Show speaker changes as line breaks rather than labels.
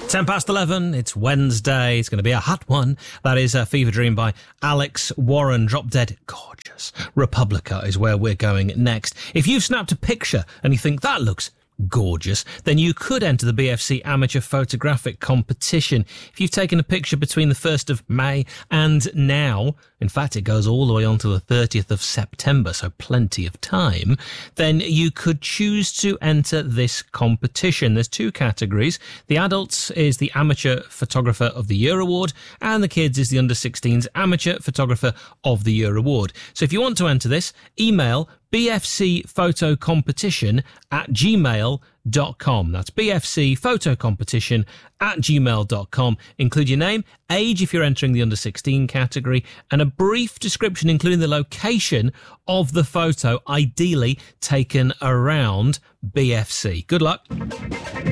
11, it's Wednesday, it's going to be a hot one. That is Fever Dream by Alex Warren, Drop Dead Gorgeous. Republica is where we're going next. If you've snapped a picture and you think that looks gorgeous, then you could enter the BFC Amateur Photographic Competition. If you've taken a picture between the 1st of May and now, in fact it goes all the way on to the 30th of September, so plenty of time, then you could choose to enter this competition. There's two categories. The adults is the Amateur Photographer of the Year Award, and the kids is the Under 16s Amateur Photographer of the Year Award. So if you want to enter this, email bfcphotocompetition@gmail.com. That's bfcphotocompetition@gmail.com. Include your name, age if you're entering the under 16 category, and a brief description including the location of the photo, ideally taken around BFC. Good luck.